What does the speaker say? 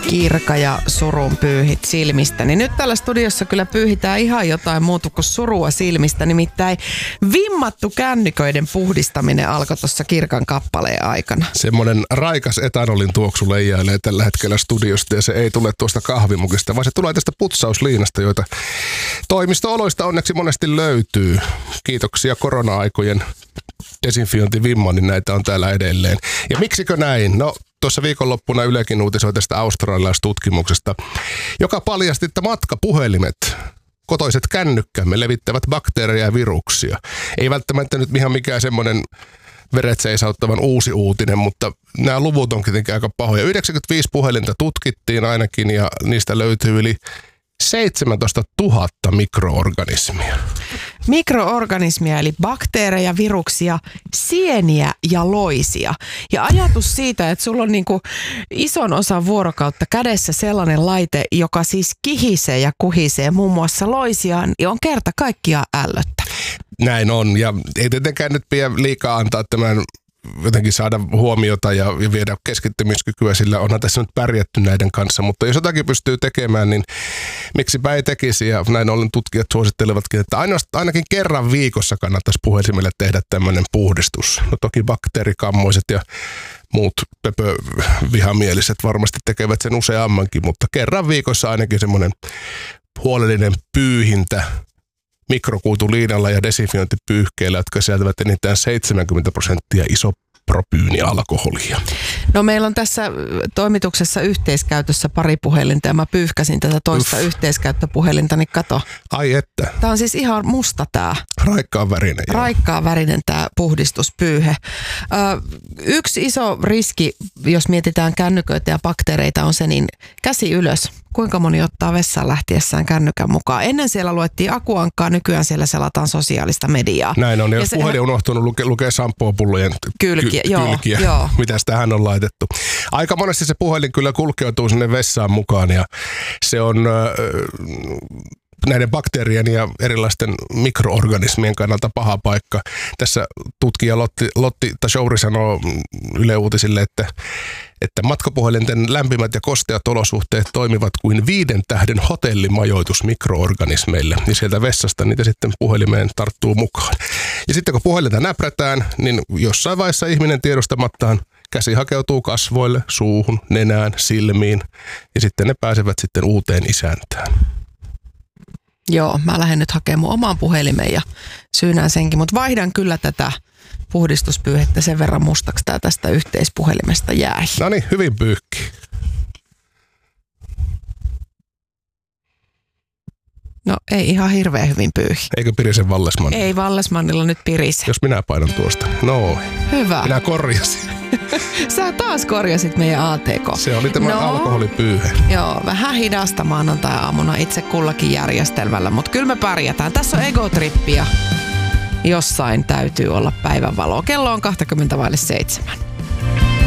Kirka ja surun pyyhit silmistä. Niin nyt täällä studiossa kyllä pyyhitään ihan jotain muuta kuin surua silmistä. Nimittäin vimmattu kännyköiden puhdistaminen alkoi tuossa Kirkan kappaleen aikana. Semmoinen raikas etanolin tuoksu leijailee tällä hetkellä studiosta ja se ei tule tuosta kahvimukista, vaan se tulee tästä putsausliinasta, joita toimisto-oloista onneksi monesti löytyy. Kiitoksia korona-aikojen desinfiointivimman, niin näitä on täällä edelleen. Ja miksikö näin? No, tuossa viikonloppuna Ylekin uutisoi tästä australialaistutkimuksesta, joka paljasti, että matkapuhelimet, kotoiset kännykkämme levittävät bakteereja ja viruksia. Ei välttämättä nyt ihan mikään semmoinen veret seisauttavan uusi uutinen, mutta nämä luvut on kuitenkin aika pahoja. 95 puhelinta tutkittiin ainakin ja niistä löytyy yli 17 000 mikroorganismia. Mikroorganismia eli bakteereja, viruksia, sieniä ja loisia. Ja ajatus siitä, että sulla on niinku ison osan vuorokautta kädessä sellainen laite, joka siis kihisee ja kuhisee muun muassa loisia, niin on kerta kaikkiaan ällöttävä. Näin on ja ei tietenkään nyt pidä liikaa antaa tämän jotenkin saada huomiota ja viedä keskittymiskykyä, sillä onhan tässä nyt pärjätty näiden kanssa, mutta jos jotakin pystyy tekemään, niin miksipä ei tekisi, ja näin ollen tutkijat suosittelevatkin, että ainakin kerran viikossa kannattaisi puhelimelle tehdä tämmöinen puhdistus. No toki bakteerikammoiset ja muut vihamieliset varmasti tekevät sen useammankin, mutta kerran viikossa ainakin semmoinen huolellinen pyyhintä mikrokuituliinalla ja desinfiointipyyhkeillä, jotka sisältävät enintään 70% isopropyynialkoholia. No meillä on tässä toimituksessa yhteiskäytössä pari puhelinta ja mä pyyhkäsin tätä toista yhteiskäyttöpuhelinta, niin kato. Ai että. Tää on siis ihan musta tää. Raikkaan värinen. Raikkaan värinen tää puhdistuspyyhe. Yksi iso riski, jos mietitään kännyköitä ja bakteereita, on se, niin käsi ylös. Kuinka moni ottaa vessaan lähtiessään kännykän mukaan? Ennen siellä luettiin akuankkaa, nykyään siellä selataan sosiaalista mediaa. Näin on, ja jos puhelin on unohtunut lukee sampoopullojen kylkiä. Joo. Mitäs tähän on laitettu. Aika monesti se puhelin kyllä kulkeutuu sinne vessaan mukaan, ja se on näiden bakteerien ja erilaisten mikroorganismien kannalta paha paikka. Tässä tutkija Lotti Tashouri sanoo Yle Uutisille, että matkapuhelinten lämpimät ja kosteat olosuhteet toimivat kuin 5 tähden hotellimajoitus mikroorganismeille. Ja sieltä vessasta niitä sitten puhelimeen tarttuu mukaan. Ja sitten kun puhelinta näprätään, niin jossain vaiheessa ihminen tiedostamattaan käsi hakeutuu kasvoille, suuhun, nenään, silmiin. Ja sitten ne pääsevät sitten uuteen isäntään. Joo, mä lähden nyt hakemaan mun oman puhelimen ja syynään senkin, mutta vaihdan kyllä tätä puhdistuspyyhettä sen verran mustaksi tää tästä yhteispuhelimesta jäi. No niin, hyvin pyyhki. No ei ihan hirveän hyvin pyyhi. Eikö Pirisen Vallesmanni? Ei Vallesmannilla nyt pirise. Jos minä painan tuosta. No. Hyvä. Minä korjasin. Sä taas korjasit meidän ATK. Se oli tämä alkoholipyyhe. Joo, vähän hidasta maanantai-aamuna itse kullakin järjestelmällä, mutta kyllä me pärjätään. Tässä on egotrippi ja jossain täytyy olla päivänvaloa. Kello on 7:20.